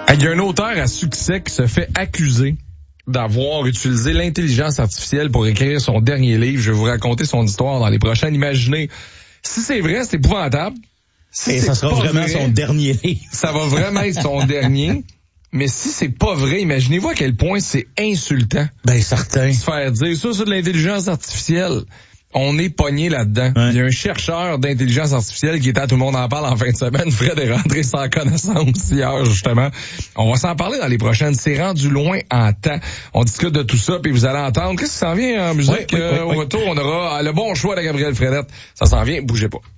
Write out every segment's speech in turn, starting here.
Il y a un auteur à succès qui se fait accuser d'avoir utilisé l'intelligence artificielle pour écrire son dernier livre. Je vais vous raconter son histoire dans les prochaines. Imaginez, si c'est vrai, c'est épouvantable. Si et ça sera vraiment vrai, son dernier livre. Ça va vraiment être son dernier. Mais si c'est pas vrai, imaginez-vous à quel point c'est insultant. Ben, certain. Se faire dire ça, c'est de l'intelligence artificielle. On est pogné là-dedans. Ouais. Il y a un chercheur d'intelligence artificielle qui était à Tout le monde en parle en fin de semaine. Fred est rentré sans connaissance hier, justement. On va s'en parler dans les prochaines. C'est rendu loin en temps. On discute de tout ça, puis vous allez entendre. Qu'est-ce qui s'en vient en musique? Au retour, on aura le bon choix de Gabriel Fredette. Ça s'en vient, bougez pas.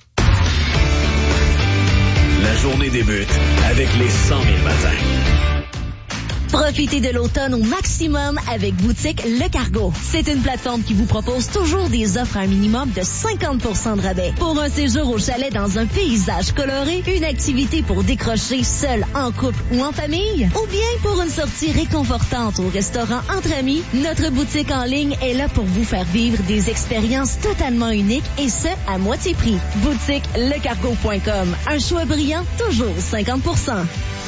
La journée débute avec les 100 000 matins. Profitez de l'automne au maximum avec Boutique Le Cargo. C'est une plateforme qui vous propose toujours des offres à un minimum de 50% de rabais. Pour un séjour au chalet dans un paysage coloré, une activité pour décrocher seul, en couple ou en famille, ou bien pour une sortie réconfortante au restaurant entre amis, notre boutique en ligne est là pour vous faire vivre des expériences totalement uniques et ce, à moitié prix. BoutiqueLeCargo.com. Un choix brillant, toujours 50%.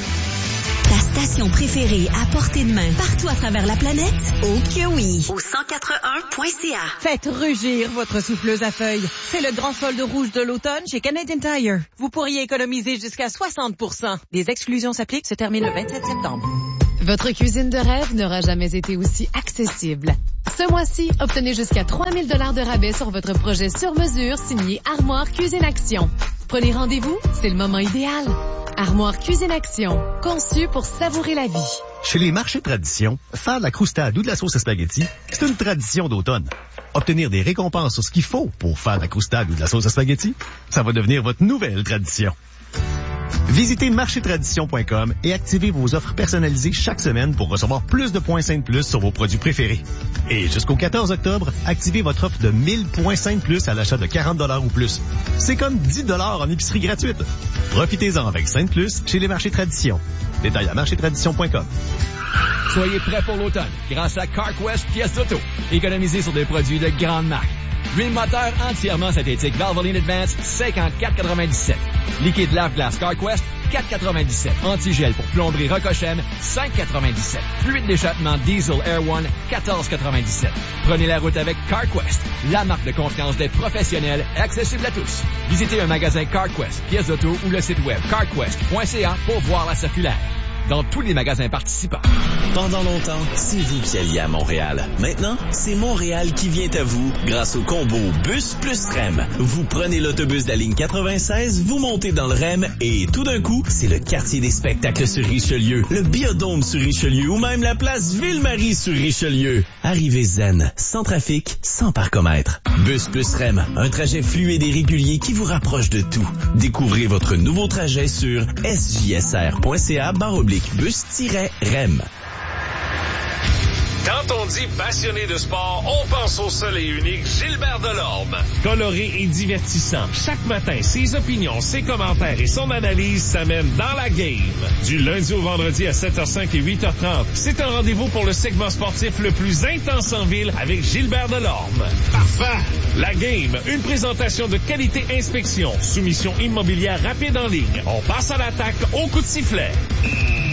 Ta station préférée à portée de main partout à travers la planète? Oh que oui! Au 181.ca. Faites rugir votre souffleuse à feuilles. C'est le grand solde rouge de l'automne chez Canadian Tire. Vous pourriez économiser jusqu'à 60%. Des exclusions s'appliquent, se termine le 27 septembre. Votre cuisine de rêve n'aura jamais été aussi accessible. Ce mois-ci, obtenez jusqu'à 3 000 $ de rabais sur votre projet sur mesure signé Armoire Cuisine Action. Prenez rendez-vous, c'est le moment idéal. Armoire Cuisine Action, conçu pour savourer la vie. Chez les marchés tradition, faire de la croustade ou de la sauce à spaghetti, c'est une tradition d'automne. Obtenir des récompenses sur ce qu'il faut pour faire de la croustade ou de la sauce à spaghetti, ça va devenir votre nouvelle tradition. Visitez marchétradition.com et activez vos offres personnalisées chaque semaine pour recevoir plus de points Sainte Plus sur vos produits préférés. Et jusqu'au 14 octobre, activez votre offre de 1000 points Sainte Plus à l'achat de 40 $ ou plus. C'est comme 10 $ en épicerie gratuite. Profitez-en avec Sainte Plus chez les marchés Tradition. Détails à marchétradition.com. Soyez prêts pour l'automne grâce à CarQuest pièces d'auto. Économisez sur des produits de grande marque. Dream moteur entièrement synthétique Valvoline Advance, 54,97. Liquide lave-glace CarQuest, 4,97. Antigel pour plomberie Rocochem, 5,97. Fluide d'échappement Diesel Air One, 14,97. Prenez la route avec CarQuest, la marque de confiance des professionnels, accessible à tous. Visitez un magasin CarQuest, pièces d'auto ou le site web carquest.ca pour voir la circulaire. Dans tous les magasins participants. Pendant longtemps, c'est vous qui alliez à Montréal. Maintenant, c'est Montréal qui vient à vous grâce au combo Bus plus REM. Vous prenez l'autobus de la ligne 96, vous montez dans le REM et tout d'un coup, c'est le quartier des spectacles sur Richelieu, le Biodôme sur Richelieu ou même la place Ville-Marie sur Richelieu. Arrivez zen, sans trafic, sans parcomètre. Bus plus REM, un trajet fluide et régulier qui vous rapproche de tout. Découvrez votre nouveau trajet sur sjsr.ca/bus-REM. Quand on dit passionné de sport, on pense au seul et unique Gilbert Delorme. Coloré et divertissant, chaque matin, ses opinions, ses commentaires et son analyse s'amènent dans la game. Du lundi au vendredi à 7h05 et 8h30, c'est un rendez-vous pour le segment sportif le plus intense en ville avec Gilbert Delorme. Parfait! La game, une présentation de Qualité Inspection, soumission immobilière rapide en ligne. On passe à l'attaque au coup de sifflet.